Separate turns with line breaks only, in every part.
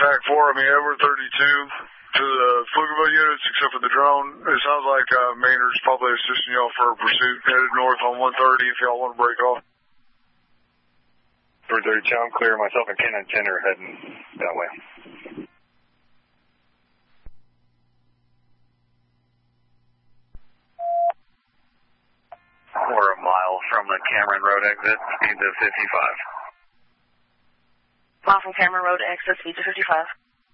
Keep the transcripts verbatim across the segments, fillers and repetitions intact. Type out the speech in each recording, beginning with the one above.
TAC four, I mean, Edward thirty-two to the Pflugerville units, except for the drone. It sounds like uh, Maynard's probably assisting y'all for a pursuit headed north on one thirty if y'all want to break off.
Edward thirty-two, I'm clear. Myself and Ken and ten are heading that way.
We're a mile from the Cameron Road exit, speed to fifty-five.
Mile from Cameron Road exit, speed to fifty-five.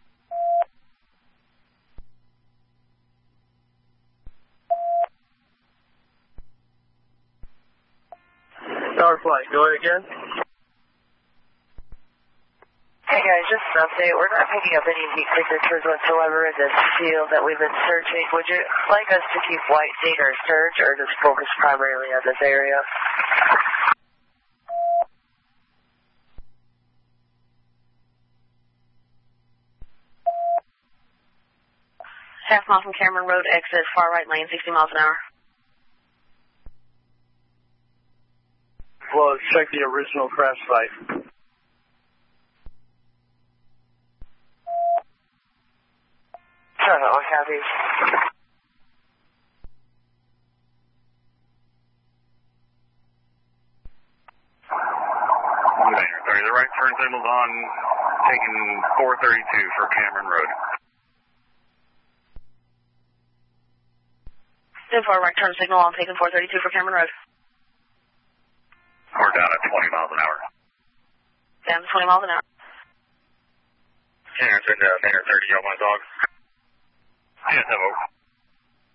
Tower flight, go ahead again.
Hey guys, just an update. We're not picking up any heat signatures whatsoever in this field that we've been searching. Would you like us to keep White seeing our search or just focus primarily on this area? Half mile from Cameron Road exit, far right lane, sixty miles an hour.
Well, let's check the original crash site.
Sure, no, copy.
Sorry, the right turn signal's on, taking four thirty-two for Cameron Road.
ten four, right turn signal on, taking four thirty-two for Cameron Road.
We're down at twenty miles an hour.
Down to twenty miles an hour.
Can't answer, uh, Banner thirty, y'all want a dog? Yes, hello.